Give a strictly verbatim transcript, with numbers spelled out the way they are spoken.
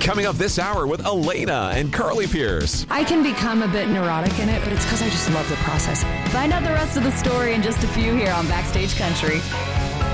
Coming up this hour with Elena and Carly Pierce. I can become a bit neurotic in it, but it's because I just love the process. Find out the rest of the story in just a few here on Backstage Country.